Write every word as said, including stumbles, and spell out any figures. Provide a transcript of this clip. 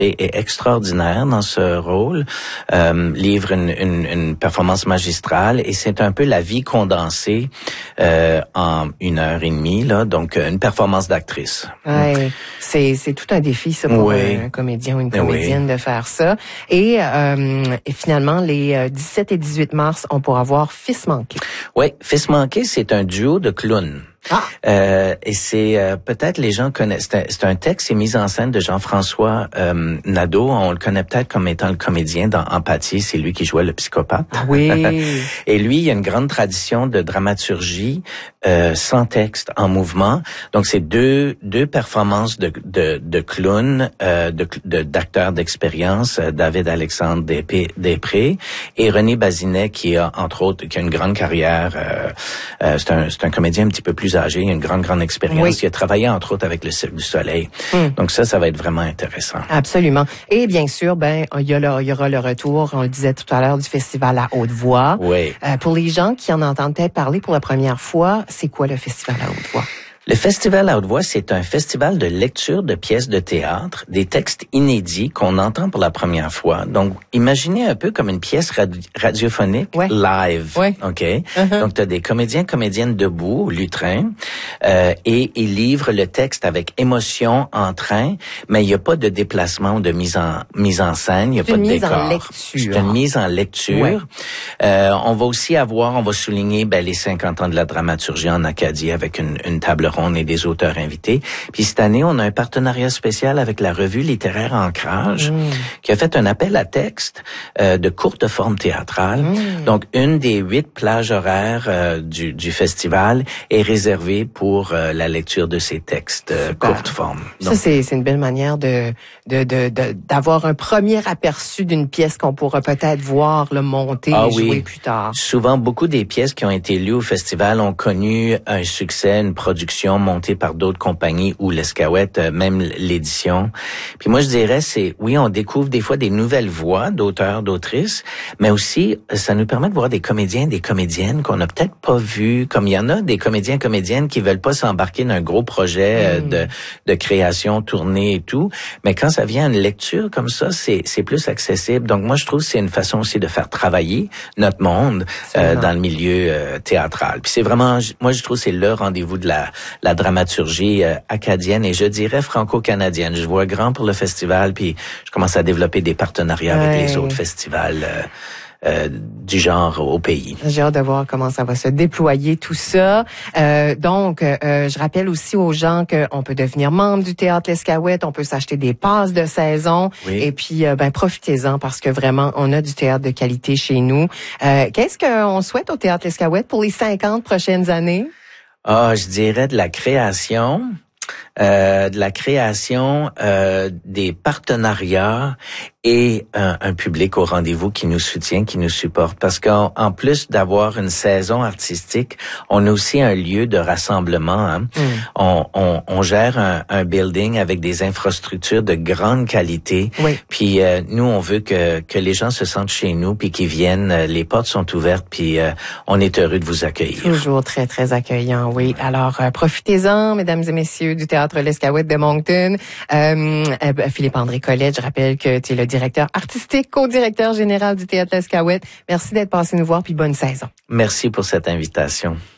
est, est extraordinaire dans ce rôle, euh, livre une, une, une performance magistrale et c'est un peu la vie condensée euh, en une heure et demie, là, donc une performance d'actrice. Ouais, c'est c'est tout un défi ça pour oui. un comédien ou une comédienne oui. de faire ça. Et, euh, et finalement, les dix-sept et dix-huit mars, on pourra voir Fils manqué. Oui, Fils manqué, c'est un duo de clowns. Ah. Euh, et c'est euh, peut-être les gens connaissent. C'est un, c'est un texte, c'est mis en scène de Jean-François euh, Nadeau. On le connaît peut-être comme étant le comédien dans Empathie. C'est lui qui jouait le psychopathe. Oui. Et lui, il y a une grande tradition de dramaturgie euh, sans texte, en mouvement. Donc c'est deux deux performances de de, de clowns, euh, de, de d'acteurs d'expérience, euh, David Alexandre Després, Després et René Bazinet qui a entre autres qui a une grande carrière. Euh, euh, c'est un c'est un comédien un petit peu plus âgé, il a une grande, grande expérience. Oui. Il a travaillé, entre autres, avec le Cirque du Soleil. Mm. Donc ça, ça va être vraiment intéressant. Absolument. Et bien sûr, ben, il y, a le, il y aura le retour, on le disait tout à l'heure, du Festival à Haute-Voix. Oui. Euh, pour les gens qui en entendent peut-être parler pour la première fois, c'est quoi le Festival à Haute-Voix? Le Festival à Haute-Voix, c'est un festival de lecture de pièces de théâtre, des textes inédits qu'on entend pour la première fois. Donc, imaginez un peu comme une pièce radi- radiophonique ouais. live. Ouais. OK? Uh-huh. Donc, tu as des comédiens, comédiennes debout, au lutrin, euh, et ils livrent le texte avec émotion, en train, mais il n'y a pas de déplacement ou de mise en, mise en scène, il n'y a c'est pas de mise décor. En lecture. C'est une mise en lecture. Ouais. Euh, on va aussi avoir, on va souligner ben, les cinquante ans de la dramaturgie en Acadie avec une, une table ronde et des auteurs invités. Puis cette année, on a un partenariat spécial avec la revue littéraire Ancrage, mmh. qui a fait un appel à texte euh, de courte forme théâtrale. Mmh. Donc, une des huit plages horaires euh, du, du festival est réservée pour euh, la lecture de ces textes euh, courte forme. Donc, ça, c'est, c'est une belle manière de, de, de, de d'avoir un premier aperçu d'une pièce qu'on pourra peut-être voir le monter ah, et oui. jouer plus tard. Souvent, beaucoup des pièces qui ont été lues au festival ont connu un succès, une production montée par d'autres compagnies ou l'Escaouette, même l'édition. Puis moi, je dirais, c'est, oui, on découvre des fois des nouvelles voix d'auteurs, d'autrices, mais aussi, ça nous permet de voir des comédiens, des comédiennes qu'on n'a peut-être pas vus, comme il y en a des comédiens, comédiennes qui veulent pas s'embarquer dans un gros projet mmh. de, de création, tournée et tout, mais quand ça vient à une lecture comme ça, c'est, c'est plus accessible. Donc moi, je trouve que c'est une façon aussi de faire travailler notre monde euh, dans le milieu euh, théâtral. Puis c'est vraiment, moi, je trouve que c'est le rendez-vous de la, la dramaturgie euh, acadienne et je dirais franco-canadienne. Je vois grand pour le festival, puis je commence à développer des partenariats ouais. avec les autres festivals euh, euh, du genre au pays. J'ai hâte de voir comment ça va se déployer tout ça. Euh, donc, euh, je rappelle aussi aux gens qu'on peut devenir membre du Théâtre L'Escaouette, on peut s'acheter des passes de saison oui. et puis euh, ben profitez-en parce que vraiment, on a du théâtre de qualité chez nous. Euh, qu'est-ce qu'on souhaite au Théâtre L'Escaouette pour les cinquante prochaines années? Ah, je dirais de la création, euh, de la création, euh, des partenariats et un, un public au rendez-vous qui nous soutient, qui nous supporte. Parce qu'en en plus d'avoir une saison artistique, on a aussi un lieu de rassemblement. Hein. Mm. On, on, on gère un, un building avec des infrastructures de grande qualité. Oui. Puis euh, nous, on veut que, que les gens se sentent chez nous, puis qu'ils viennent. Les portes sont ouvertes, puis euh, on est heureux de vous accueillir. Toujours très, très accueillant, oui. Alors, euh, profitez-en, mesdames et messieurs du Théâtre L'Escaouette de Moncton. Euh, euh, Philippe-André Collet, je rappelle que tu es le directeur artistique, co-directeur général du Théâtre L'Escaouette. Merci d'être passé nous voir, puis bonne saison. Merci pour cette invitation.